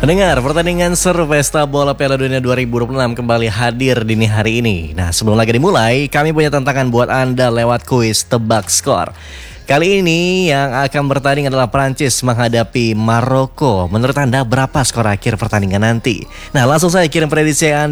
Pendengar, pertandingan seru Pesta Bola Piala Dunia 2026 kembali hadir dini hari ini. Nah, sebelum lagi dimulai, kami punya tantangan buat Anda lewat kuis tebak skor. Kali ini yang akan bertanding adalah Prancis menghadapi Maroko. Menurut Anda berapa skor akhir pertandingan nanti? Nah, langsung saja kirim prediksi Anda